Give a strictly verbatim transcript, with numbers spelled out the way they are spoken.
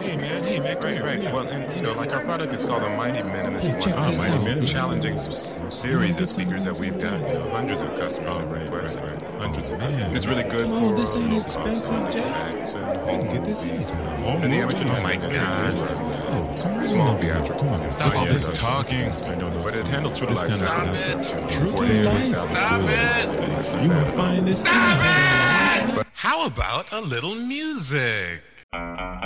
Hey man, hey man, come Right, here, right. come here. Well, and you know, like our product is called the Mighty Minimus. Hey, One check of this the out. most Mighty challenging Minimus. s- series of speakers that we've got. You know, hundreds of customers Oh, have right, requested. right, right. Hundreds Oh, of man. customers. And it's really good Come for on, this ain't low cost expensive, sound Jack. effects and We home can get this movies. anytime. Home And the movie? amateur Oh, has my very God. good, Oh, come on. small over here. theatrical. Come on. Stop all this this talking. I know, but it handles true to This life kind of sound. stuff. to True to forty-eight life. thousand Stop good. it. You won't find this anywhere. How about a little music?